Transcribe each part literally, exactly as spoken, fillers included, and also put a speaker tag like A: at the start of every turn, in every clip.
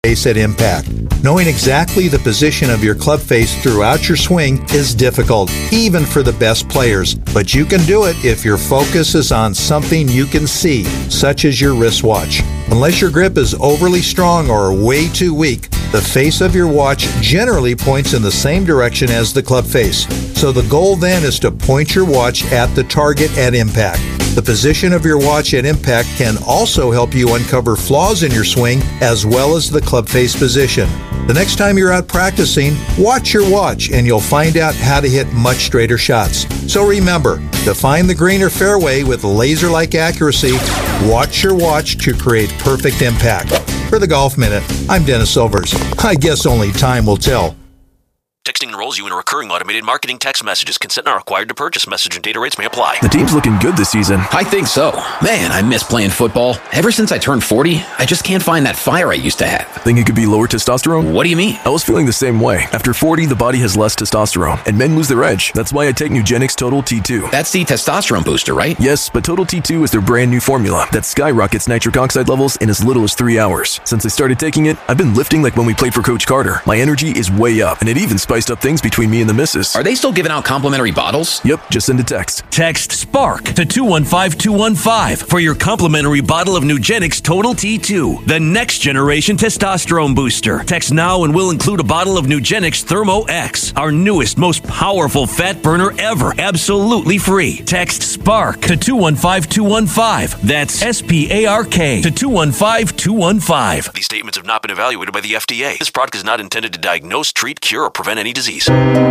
A: face at impact. Knowing exactly the position of your club face throughout your swing is difficult, even for the best players. But you can do it if your focus is on something you can see, such as your wristwatch. Unless your grip is overly strong or way too weak, the face of your watch generally points in the same direction as the club face. So the goal then is to point your watch at the target at impact. The position of your watch at impact can also help you uncover flaws in your swing as well as the club face position. The next time you're out practicing, watch your watch and you'll find out how to hit much straighter shots. So remember, to find the green or fairway with laser-like accuracy, watch your watch to create perfect impact. For the Golf Minute, I'm Dennis Silvers. I guess only time will tell.
B: Texting enrolls you in a recurring automated marketing text messages. Consent not required to purchase. Message and data rates may apply.
C: The team's looking good this season.
D: I think so. Man, I miss playing football. Ever since I turned forty, I just can't find that fire I used to have.
C: Think it could be lower testosterone?
D: What do you mean?
C: I was feeling the same way. After forty, the body has less testosterone, and men lose their edge. That's why I take Nugenix Total T two.
D: That's the testosterone booster, right?
C: Yes, but Total T two is their brand new formula that skyrockets nitric oxide levels in as little as three hours. Since I started taking it, I've been lifting like when we played for Coach Carter. My energy is way up, and it even spiced up things between me and the missus.
D: Are they still giving out complimentary bottles?
C: Yep, just send a text.
E: Text SPARK to two one five two one five for your complimentary bottle of Nugenix Total T two, the next generation testosterone booster. Text now and we'll include a bottle of Nugenix Thermo X, our newest, most powerful fat burner ever, absolutely free. Text SPARK to two one five two one five. That's S P A R K to two one five two one five.
B: These statements have not been evaluated by the F D A. This product is not intended to diagnose, treat, cure, or prevent any disease.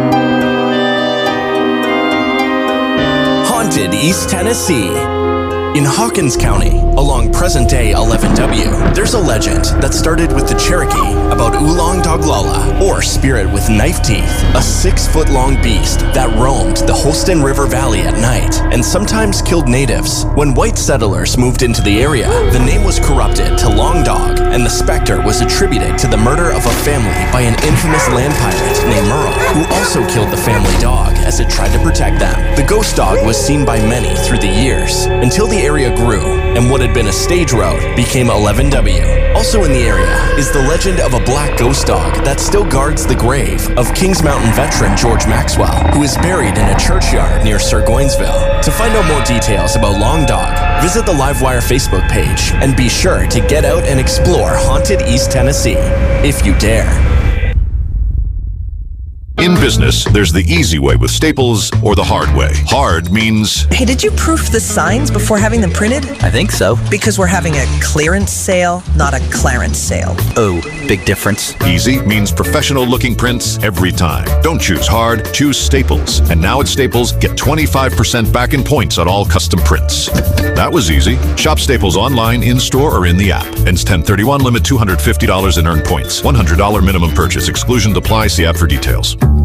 F: Haunted East Tennessee. In Hawkins County, along present-day eleven W, there's a legend that started with the Cherokee about Oolong Doglala, or Spirit with Knife Teeth, a six-foot-long beast that roamed the Holston River Valley at night and sometimes killed natives. When white settlers moved into the area, the name was corrupted to Long Dog, and the specter was attributed to the murder of a family by an infamous land pirate named Merle, who also killed the family dog as it tried to protect them. The ghost dog was seen by many through the years, until the area grew, and what had been a stage road became eleven W. Also in the area is the legend of a black ghost dog that still guards the grave of Kings Mountain veteran George Maxwell, who is buried in a churchyard near Sirgoinsville. To find out more details about Long Dog, visit the Livewire Facebook page and be sure to get out and explore haunted East Tennessee, if you dare.
G: In business, there's the easy way with Staples or the hard way. Hard means...
H: Hey, did you proof the signs before having them printed?
I: I think so.
H: Because we're having a clearance sale, not a clarence sale.
I: Oh, big difference.
G: Easy means professional-looking prints every time. Don't choose hard, choose Staples. And now at Staples, get twenty-five percent back in points on all custom prints. That was easy. Shop Staples online, in-store, or in the app. Ends ten thirty-one, limit two hundred fifty dollars in earned points. one hundred dollars minimum purchase. Exclusions apply. See app for details.